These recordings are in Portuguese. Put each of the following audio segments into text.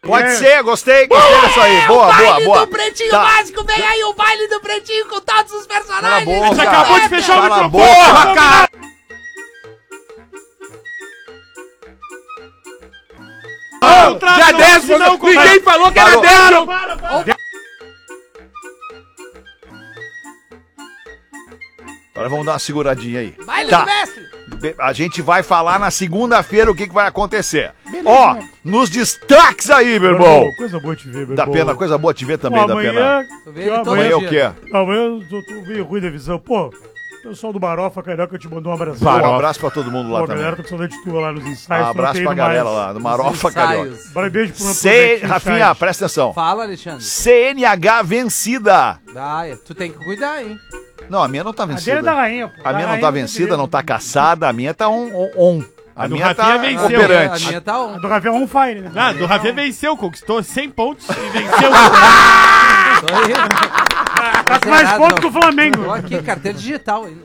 Pode ser, gostei disso aí. Boa. O baile do Pretinho Básico, vem aí o baile do Pretinho com todos os personagens. Cala a boca. A gente acabou de fechar o Cala a microfone, boca. cara! Dia 10, ninguém falou que era 10. Agora vamos dar uma seguradinha aí. Baile Tá. do mestre. A gente vai falar na segunda-feira o que vai acontecer. Ó, nos destaques aí, meu irmão. Coisa boa te ver, meu Da irmão. Pena, coisa boa te ver também, Pô, da Pena. amanhã... Tu vê ele todo Amanhã o dia. quê? Amanhã eu tô meio ruim da visão. Pô, o pessoal do Barofa Carioca te mandou um abraço. Um abraço pra todo mundo lá Pô, a também. galera tá com saudade de tu lá nos ensaios. Um abraço pra galera lá, do Marofa Carioca. Ensaios. Beijo pro Rafinha, presta atenção. Fala, Alexandre. CNH vencida. Tu tem que cuidar, hein? Não, a minha não tá A dele é vencida. da rainha, pô. A minha não tá vencida, não tá caçada, a minha tá on. A do minha Rafinha tá venceu. operante. A minha tá A on. do Rafael on fire, né? Ah, do Rafinha venceu, conquistou 100 pontos e venceu. Tô aí. Tá com mais pontos que o Flamengo. Tô aqui, carteira digital ainda.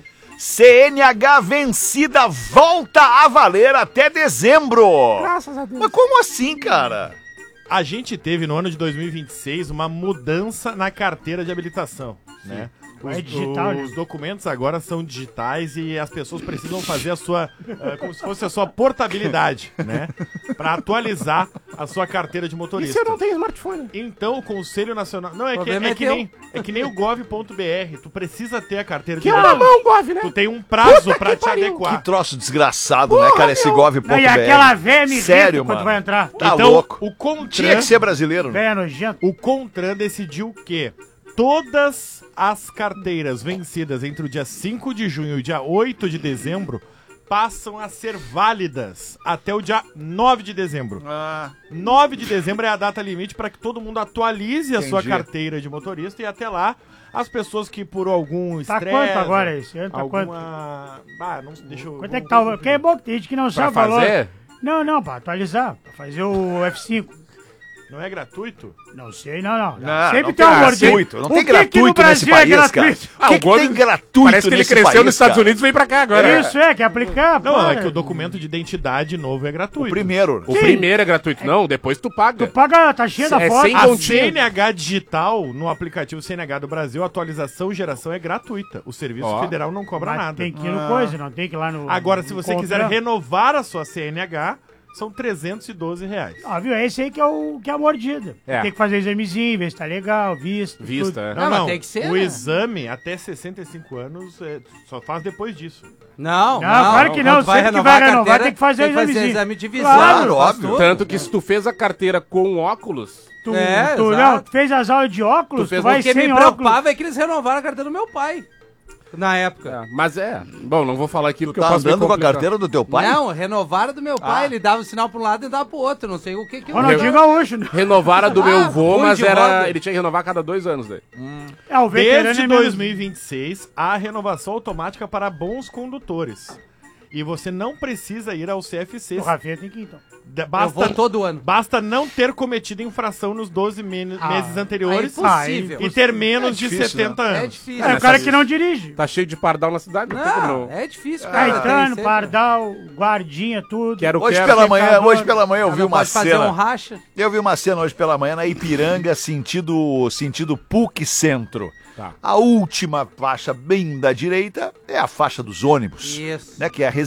CNH vencida volta a valer até dezembro. Graças a Deus. Mas como assim, cara? A gente teve no ano de 2026 uma mudança na carteira de habilitação, né? É digital, né? Os documentos agora são digitais e as pessoas precisam fazer a sua, como se fosse a sua portabilidade, né? Pra atualizar a sua carteira de E motorista. se eu não tenho smartphone? Então o Conselho Nacional... Não, é que, problema é, é que teu. nem, é que nem o gov.br, tu precisa ter a carteira de Que é uma mão, Gov, né? Tu tem um prazo Puta pra que te pariu. adequar. Que troço desgraçado, né, cara? Esse gov.br. Não, e aquela véia me Sério, irrita quando mano. vai entrar. Tá Então, louco. o Contran... Tinha que ser brasileiro, né? Véia nojenta. O Contran decidiu que todas as carteiras vencidas entre o dia 5 de junho e o dia 8 de dezembro passam a ser válidas até o dia 9 de dezembro. 9 de dezembro é a data limite para que todo mundo atualize a sua Entendi. carteira de motorista e até lá as pessoas que por algum Tá estresse... quanto agora esse ano? Tá alguma... quanto? Ah, não, deixa eu... Quanto é que tá? Porque é bom que tem gente que não Pra sabe o valor. fazer? Não, pra atualizar. Pra fazer o F5. Não é gratuito? Não sei, não. Não, Sempre não tem um tem gordinho. gratuito, não O tem que que no gratuito nesse Brasil é país, cara. gratuito? O que, o Gomes tem gratuito Parece que ele nesse cresceu país, nos Estados cara? Unidos e veio pra cá agora. Isso quer aplicar? Não, para. é que o documento de identidade novo é gratuito. O primeiro. O primeiro é gratuito. Não, depois tu paga. Tu paga a taxinha da É foto. sem A continha. CNH digital, no aplicativo CNH do Brasil, a atualização e geração é gratuita. O Serviço Ó. Federal não cobra Mas nada. tem que ir no coisa, não tem que ir lá no... Agora, se no você quiser Contran. renovar a sua CNH, são R$312. Ah, viu? Esse aí que é a mordida. É. Tem que fazer examezinho, ver se tá legal, visto. Vista, tudo. é. Não, mas tem que ser, O né? exame até 65 anos só faz depois disso. Não, claro que não. Quando vai Sempre que renovar vai a renovar, carteira, tem que fazer o examezinho. exame de visão. Claro, faz óbvio. tudo. Tanto que se tu fez a carteira com óculos, Tu exato. não, tu fez as aulas de óculos, Tu fez tu vai O que me sem óculos. preocupava é que eles renovaram a carteira do meu pai. Na época. mas bom, não vou falar aquilo que eu Tá posso me andando com a complicar. carteira do teu pai? Não, renovaram do meu pai. Ele dava o sinal pra um lado e dava pro outro. Não sei o que eu... Ronaldinho Gaúcho, né? Renovaram a do meu vô, ruim mas de era. roda. Ele tinha que renovar a cada 2 anos daí. É, o veterano Desde é mesmo. 2026, há renovação automática para bons condutores. E você não precisa ir ao CFC. O Rafinha tem que ir, então. Eu vou todo ano. Basta não ter cometido infração nos 12 meses anteriores é impossível. e ter menos de difícil, 70 É anos. difícil. É o cara que não dirige. Tá cheio de pardal na cidade, não, tem como Não, não. é difícil, cara. Caetano, Tem que ser, Pardal, Guardinha, tudo. Hoje quero. pela manhã eu cara. vi Não uma pode fazer um cena. racha. Eu vi uma cena hoje pela manhã na Ipiranga, sentido PUC Centro. Tá. A última faixa bem da direita é a faixa dos ônibus. Isso. Né, que é a